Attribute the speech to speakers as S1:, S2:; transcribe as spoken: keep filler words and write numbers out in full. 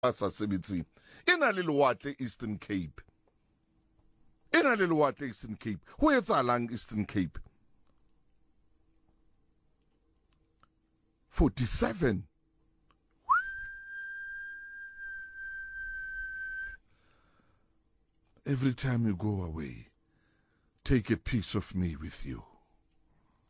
S1: sa sebetseng e na le lewatle Eastern Cape e na le lewatle Eastern Cape ho etsahalang Eastern Cape forty-seven every time you go away, take a piece of me with you.